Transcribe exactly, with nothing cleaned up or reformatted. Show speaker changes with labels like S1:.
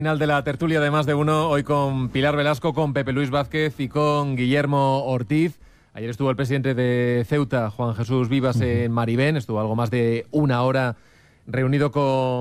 S1: Final de la tertulia de Más de Uno, hoy con Pilar Velasco, con Pepe Luis Vázquez y con Guillermo Ortiz. Ayer estuvo el presidente de Ceuta, Juan Jesús Vivas, uh-huh. en Maribén, estuvo algo más de una hora reunido con